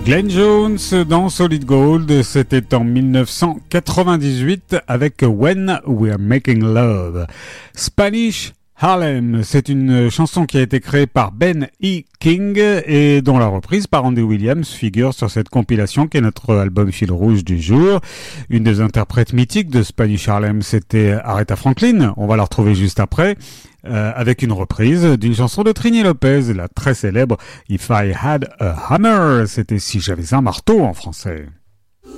Glenn Jones dans Solid Gold, c'était en 1998 avec When We're Making Love. Spanish Harlem, c'est une chanson qui a été créée par Ben E. King et dont la reprise par Andy Williams figure sur cette compilation qui est notre album fil rouge du jour. Une des interprètes mythiques de Spanish Harlem, c'était Aretha Franklin, on va la retrouver juste après. Avec une reprise d'une chanson de Trini Lopez, la très célèbre If I Had a Hammer, c'était Si j'avais un marteau en français.